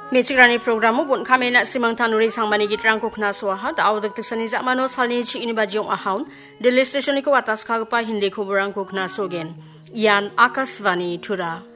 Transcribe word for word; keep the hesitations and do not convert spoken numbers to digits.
Mechigrani programu bun kami nak simang tanuri sangmani gitrang ko khna swaha da awdak tiksani jamano salni chi inibajong ahaun Delhi station ko atas khagpa hindi khoborang ko khna sogen yan Akashvani Thura